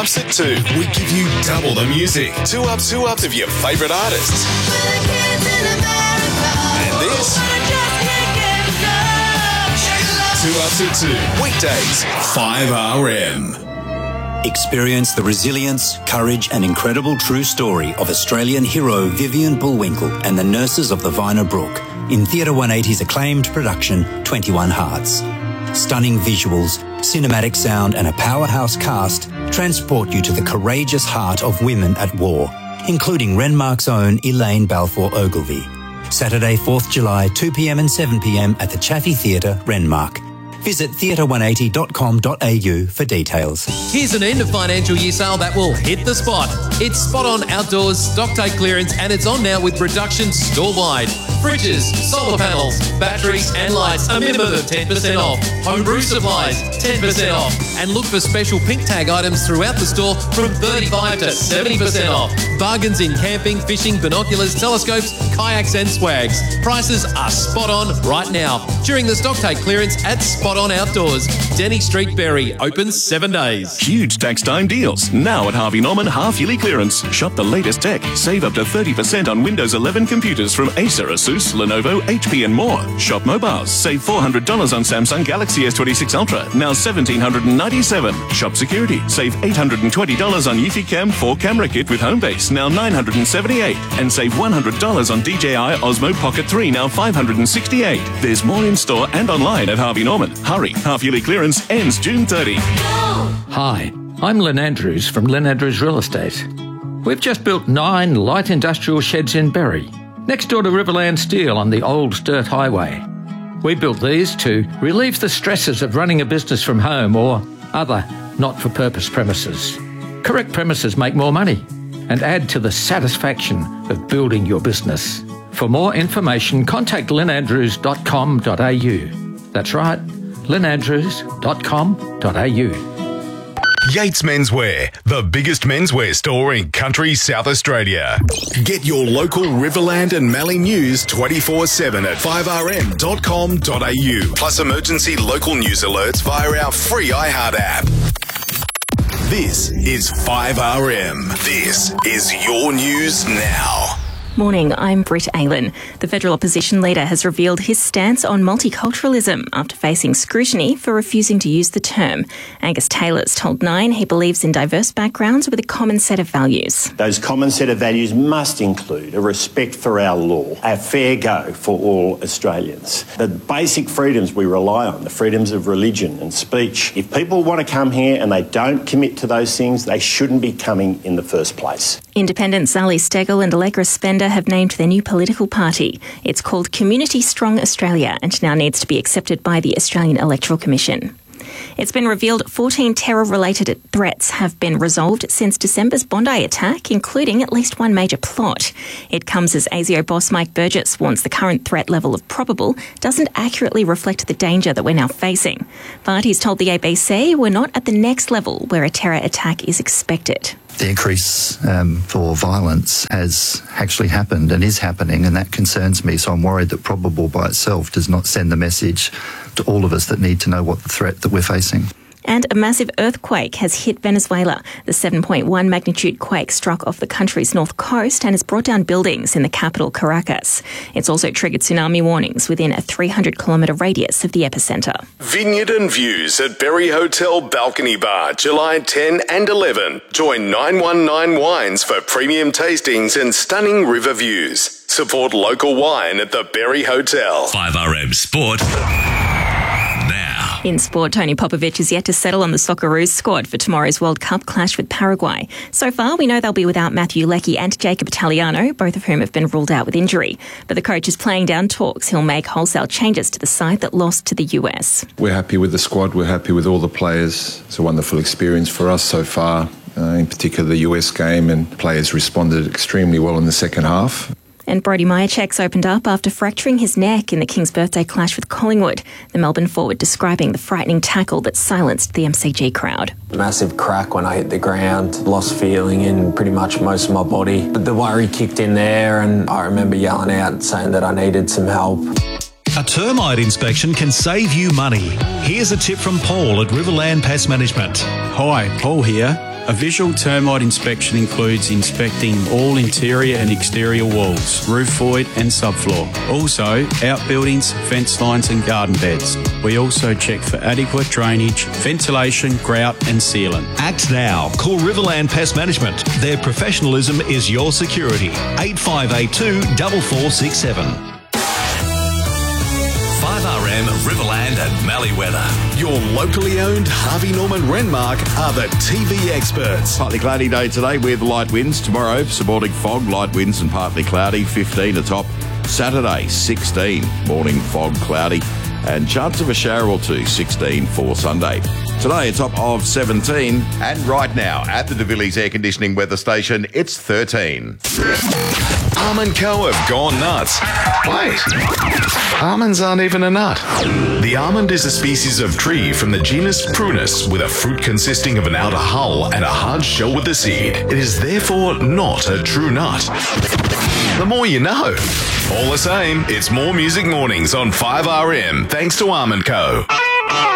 ups at 2. We give you double the music. Two ups of your favourite artists. And this. 2 ups at 2. Weekdays, 5RM. Experience the resilience, courage and incredible true story of Australian hero Vivian Bullwinkle and the nurses of the Vina Brook in Theatre 180's acclaimed production 21 Hearts. Stunning visuals, cinematic sound and a powerhouse cast transport you to the courageous heart of women at war, including Renmark's own Elaine Balfour Ogilvie. Saturday 4th July 2pm and 7pm at the Chaffey Theatre, Renmark. Visit theatre180.com.au for details. Here's an end of financial year sale that will hit the spot. It's Spot On Outdoors stock take clearance and it's on now with reductions store-wide. Fridges, solar panels, batteries and lights, a minimum of 10% off. Homebrew supplies, 10% off. And look for special pink tag items throughout the store from 35 to 70% off. Bargains in camping, fishing, binoculars, telescopes, kayaks and swags. Prices are spot on right now during the stock take clearance at Spot On Outdoors. Denny Street, Berry, open 7 days. Huge tax time deals now at Harvey Norman half-yearly clearance. Shop the latest tech. Save up to 30% on Windows 11 computers from Acer, Asus, Lenovo, HP and more. Shop mobiles. Save $400 on Samsung Galaxy S26 Ultra, now $1,797. Shop security. Save $820 on Eufy Cam 4 camera kit with Homebase, now $978. And save $100 on DJI Osmo Pocket 3, now $568. There's more in store and online at Harvey Norman. Hurry, half-yearly clearance ends June 30. Hi, I'm Lynn Andrews from Lynn Andrews Real Estate. We've just built 9 light industrial sheds in Berry, next door to Riverland Steel on the old dirt highway. We built these to relieve the stresses of running a business from home or other not-for-purpose premises. Correct premises make more money and add to the satisfaction of building your business. For more information, contact lynandrews.com.au. That's right, lynandrews.com.au. Yates Menswear, the biggest menswear store in country South Australia. Get your local Riverland and Mallee news 24/7 at 5rm.com.au. Plus emergency local news alerts via our free iHeart app. This is 5RM. This is your news now. Morning, I'm Britt Aylan. The federal opposition leader has revealed his stance on multiculturalism after facing scrutiny for refusing to use the term. Angus Taylor's told Nine he believes in diverse backgrounds with a common set of values. Those common set of values must include a respect for our law, a fair go for all Australians. The basic freedoms we rely on, the freedoms of religion and speech. If people want to come here and they don't commit to those things, they shouldn't be coming in the first place. Independents Sally Steggall and Allegra Spender have named their new political party. It's called Community Strong Australia and now needs to be accepted by the Australian Electoral Commission. It's been revealed 14 terror-related threats have been resolved since December's Bondi attack, including at least one major plot. It comes as ASIO boss Mike Burgess warns the current threat level of probable doesn't accurately reflect the danger that we're now facing. But he's told the ABC we're not at the next level where a terror attack is expected. The increase for violence has actually happened and is happening, and that concerns me. So I'm worried that probable by itself does not send the message to all of us that need to know what the threat that we're facing. And a massive earthquake has hit Venezuela. The 7.1 magnitude quake struck off the country's north coast and has brought down buildings in the capital, Caracas. It's also triggered tsunami warnings within a 300-kilometre radius of the epicentre. Vineyard and Views at Berry Hotel Balcony Bar, July 10 and 11. Join 919 Wines for premium tastings and stunning river views. Support local wine at the Berry Hotel. 5RM Sport. In sport, Tony Popovic is yet to settle on the Socceroos squad for tomorrow's World Cup clash with Paraguay. So far, we know they'll be without Matthew Leckie and Jacob Italiano, both of whom have been ruled out with injury. But the coach is playing down talks. He'll make wholesale changes to the side that lost to the US. We're happy with the squad. We're happy with all the players. It's a wonderful experience for us so far, in particular the US game, and players responded extremely well in the second half. And Brody Myercheck's opened up after fracturing his neck in the King's birthday clash with Collingwood. The Melbourne forward describing the frightening tackle that silenced the MCG crowd. Massive crack when I hit the ground, lost feeling in pretty much most of my body. But the worry kicked in there and I remember yelling out saying that I needed some help. A termite inspection can save you money. Here's a tip from Paul at Riverland Pest Management. Hi, Paul here. A visual termite inspection includes inspecting all interior and exterior walls, roof void and subfloor. Also, outbuildings, fence lines and garden beds. We also check for adequate drainage, ventilation, grout and sealant. Act now. Call Riverland Pest Management. Their professionalism is your security. 8582 4467. 5RM, Riverland and Malleeweather. Your locally owned Harvey Norman Renmark are the TV experts. Partly cloudy day today with light winds. Tomorrow, supporting fog, light winds and partly cloudy, 15 atop. Saturday, 16, morning fog, cloudy, and chance of a shower or two, 16 for Sunday. Today, a top of 17. And right now, at the De Villiers Air Conditioning weather station, it's 13. Almond Co. have gone nuts. Wait, almonds aren't even a nut. The almond is a species of tree from the genus Prunus with a fruit consisting of an outer hull and a hard shell with the seed. It is therefore not a true nut. The more you know. All the same, it's more Music Mornings on 5RM, thanks to Almond Co.